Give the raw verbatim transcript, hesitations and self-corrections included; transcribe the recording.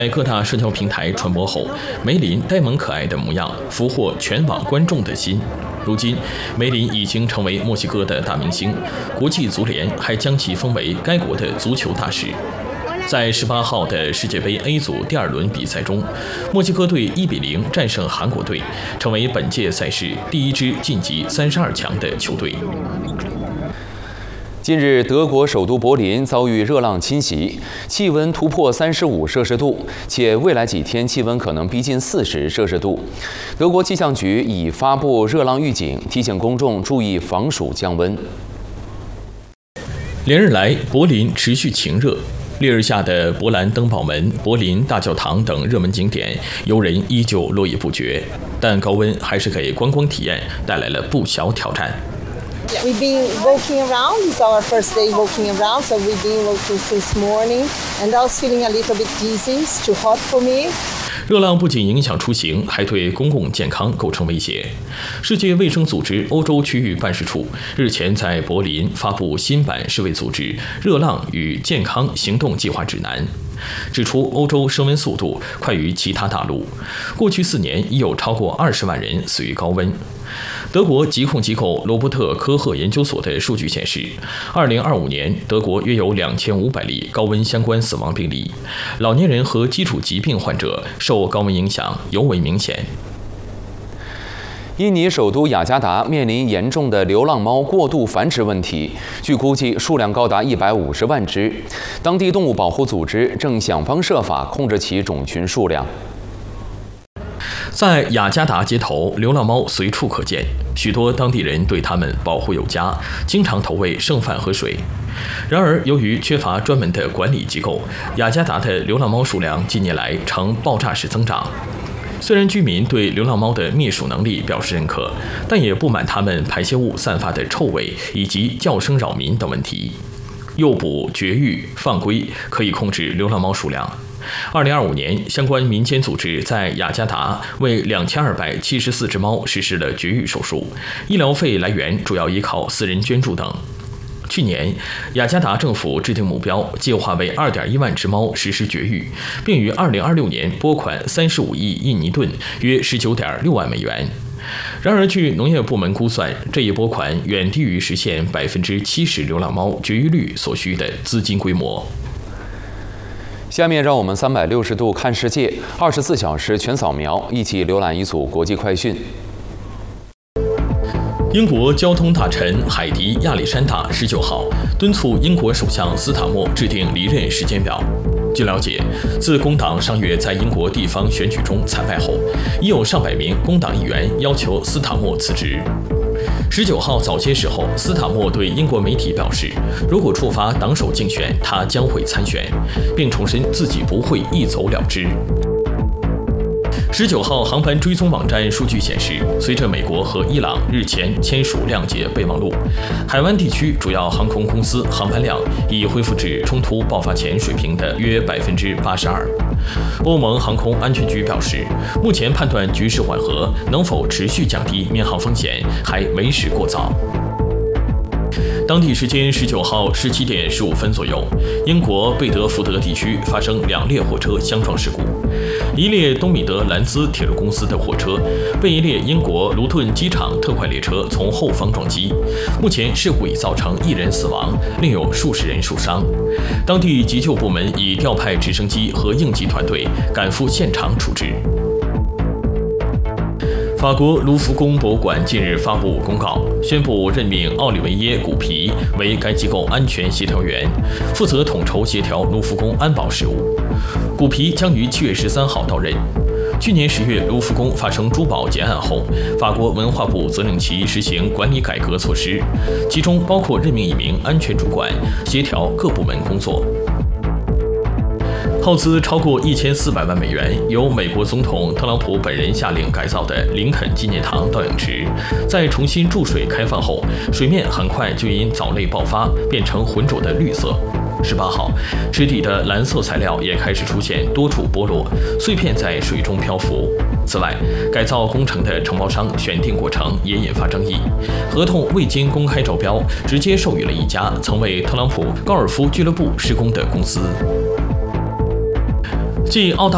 在各大社交平台传播后，梅林呆萌可爱的模样俘获全网观众的心。如今，梅林已经成为墨西哥的大明星，国际足联还将其封为该国的足球大使。在十八号的世界杯 A 组第二轮比赛中，墨西哥队一比零战胜韩国队，成为本届赛事第一支晋级三十二强的球队。 近日，德国首都柏林遭遇热浪侵袭，气温突破三十五摄氏度，且未来几天气温可能逼近四十摄氏度。德国气象局已发布热浪预警，提醒公众注意防暑降温。 连日来，柏林持续晴热。烈日下的勃兰登堡门、柏林大教堂等热门景点，游人依旧络绎不绝，但高温还是给观光体验带来了不小挑战。 We've been walking around. It's our first day walking around, so we've been walking since morning, and I was feeling a little bit dizzy. It's too hot for me. 热浪不仅影响出行，还对公共健康构成威胁。世界卫生组织欧洲区域办事处日前在柏林发布新版世卫组织热浪与健康行动计划指南，指出欧洲升温速度快于其他大陆，过去四年已有超过二十万人死于高温。德国疾控机构罗伯特科赫研究所的数据显示，二零二五年德国约有两千五百例高温相关死亡病例，老年人和基础疾病患者受高温影响尤为明显。 印尼首都雅加达面临严重的流浪猫过度繁殖问题，据估计数量高达一百五十万只。当地动物保护组织正想方设法控制其种群数量。 在雅加达街头，流浪猫随处可见，许多当地人对它们保护有加，经常投喂剩饭和水。然而，由于缺乏专门的管理机构，雅加达的流浪猫数量近年来呈爆炸式增长。虽然居民对流浪猫的灭鼠能力表示认可，但也不满它们排泄物散发的臭味以及叫声扰民等问题。诱捕、绝育、放归可以控制流浪猫数量。二零二五年，相关民间组织在雅加达为两千二百七十四只猫实施了绝育手术，医疗费来源主要依靠私人捐助等。去年，雅加达政府制定目标，计划为二点一万只猫实施绝育，并于二零二六年拨款三十五亿印尼盾，约十九点六万美元。然而，据农业部门估算，这一拨款远低于实现百分之七十流浪猫绝育率所需的资金规模。 下面让我们三百六十度看世界，二十四小时全扫描，一起浏览一组国际快讯。 英国交通大臣海迪亚历山大十九号敦促英国首相斯塔默制定离任时间表。据了解，自工党上月在英国地方选举中惨败后，已有上百名工党议员要求斯塔默辞职。十九号早些时候，斯塔默对英国媒体表示，如果触发党首竞选，他将会参选，并重申自己不会一走了之。十九号，航班追踪网站数据显示，随着美国和伊朗日前签署谅解备忘录，海湾地区主要航空公司航班量已恢复至冲突爆发前水平的约百分之八十二。欧盟航空安全局表示，目前判断局势缓和，能否持续降低民航风险还为时过早。当地时间十九号十七点十五分左右，英国贝德福德地区发生两列火车相撞事故，一列东米德兰兹铁路公司的火车被一列英国卢顿机场特快列车从后方撞击。目前事故已造成一人死亡，另有数十人受伤。当地急救部门已调派直升机和应急团队赶赴现场处置。法国卢浮宫博物馆近日发布公告，宣布任命奥利维耶·古皮为该机构安全协调员，负责统筹协调卢浮宫安保事务。古皮将于七月十三号到任。去年十月，卢浮宫发生珠宝劫案后，法国文化部责令其实行管理改革措施，其中包括任命一名安全主管，协调各部门工作。耗资超过一千四百万美元，由美国总统特朗普本人下令改造的林肯纪念堂倒影池，在重新注水开放后，水面很快就因藻类爆发变成浑浊的绿色。十八号，池底的蓝色材料也开始出现多处剥落，碎片在水中漂浮。此外，改造工程的承包商选定过程也引发争议，合同未经公开招标，直接授予了一家曾为特朗普高尔夫俱乐部施工的公司。继澳大